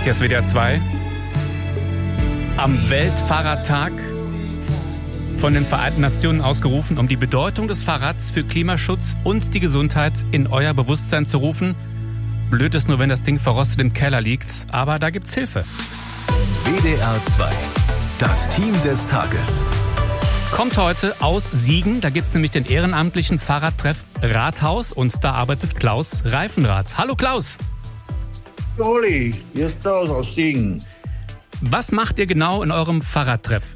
Hier ist WDR 2. Am Weltfahrradtag von den Vereinten Nationen ausgerufen, um die Bedeutung des Fahrrads für Klimaschutz und die Gesundheit in euer Bewusstsein zu rufen. Blöd ist nur, wenn das Ding verrostet im Keller liegt, aber da gibt's Hilfe. WDR 2. Das Team des Tages. Kommt heute aus Siegen, da gibt's nämlich den ehrenamtlichen Fahrradtreff Rathaus und da arbeitet Klaus Reifenrath. Hallo Klaus! Oli, hier ist Klaus aus Siegen. Was macht ihr genau in eurem Fahrradtreff?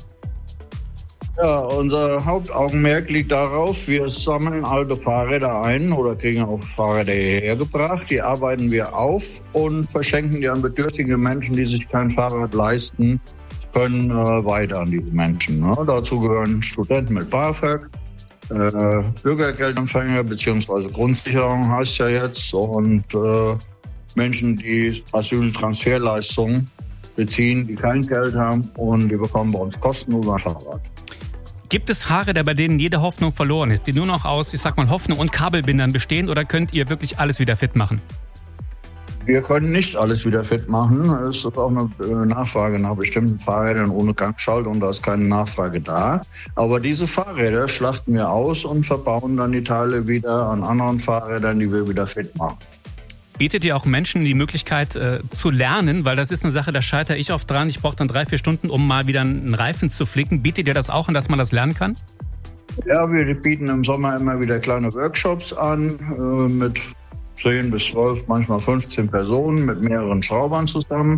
Ja, unser Hauptaugenmerk liegt darauf, wir sammeln alte Fahrräder ein oder kriegen auch Fahrräder hierher gebracht. Die arbeiten wir auf und verschenken die an bedürftige Menschen, die sich kein Fahrrad leisten können, weiter an diese Menschen. Ne? Dazu gehören Studenten mit BAföG, Bürgergeldempfänger bzw. Grundsicherung heißt ja jetzt und Menschen, die Asyltransferleistungen beziehen, die kein Geld haben und die bekommen bei uns kostenlos ein Fahrrad. Gibt es Fahrräder, bei denen jede Hoffnung verloren ist, die nur noch aus, Hoffnung und Kabelbindern bestehen, oder könnt ihr wirklich alles wieder fit machen? Wir können nicht alles wieder fit machen. Es ist auch eine Nachfrage nach bestimmten Fahrrädern ohne Gangschaltung, da ist keine Nachfrage da. Aber diese Fahrräder schlachten wir aus und verbauen dann die Teile wieder an anderen Fahrrädern, die wir wieder fit machen. Bietet ihr auch Menschen die Möglichkeit zu lernen? Weil das ist eine Sache, da scheitere ich oft dran. Ich brauche dann 3-4 Stunden, um mal wieder einen Reifen zu flicken. Bietet ihr das auch an, dass man das lernen kann? Ja, wir bieten im Sommer immer wieder kleine Workshops an mit 10 bis 12, manchmal 15 Personen mit mehreren Schraubern zusammen.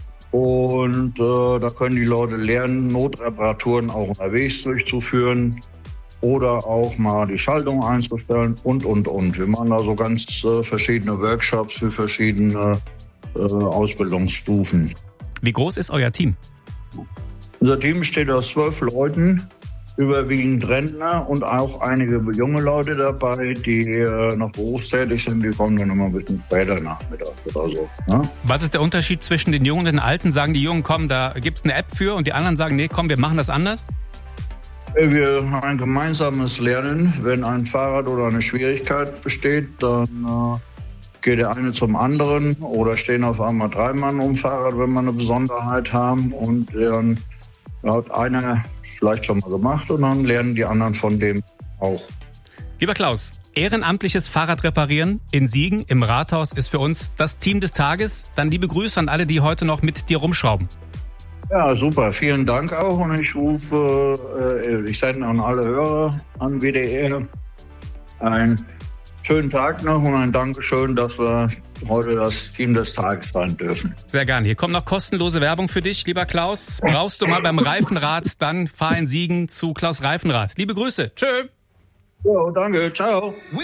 Und da können die Leute lernen, Notreparaturen auch unterwegs durchzuführen. Oder auch mal die Schaltung einzustellen und. Wir machen da so ganz verschiedene Workshops für verschiedene Ausbildungsstufen. Wie groß ist euer Team? Unser Team besteht aus 12 Leuten, überwiegend Rentner und auch einige junge Leute dabei, die noch berufstätig sind. Die kommen dann immer ein bisschen später nachmittags oder so. Ne? Was ist der Unterschied zwischen den Jungen und den Alten? Sagen die Jungen, komm, da gibt's eine App für, und die anderen sagen, nee, komm, wir machen das anders? Wir haben ein gemeinsames Lernen. Wenn ein Fahrrad oder eine Schwierigkeit besteht, dann geht der eine zum anderen oder stehen auf einmal 3 Mann um Fahrrad, wenn wir eine Besonderheit haben. Und dann hat einer vielleicht schon mal gemacht und dann lernen die anderen von dem auch. Lieber Klaus, ehrenamtliches Fahrradreparieren in Siegen im Rathaus ist für uns das Team des Tages. Dann liebe Grüße an alle, die heute noch mit dir rumschrauben. Ja, super. Vielen Dank auch. Und ich sende an alle Hörer an WDR einen schönen Tag noch und ein Dankeschön, dass wir heute das Team des Tages sein dürfen. Sehr gerne. Hier kommt noch kostenlose Werbung für dich, lieber Klaus. Brauchst du mal beim Reifenrad, dann fahr in Siegen zu Klaus Reifenrath. Liebe Grüße. Tschö. Ja, danke. Ciao.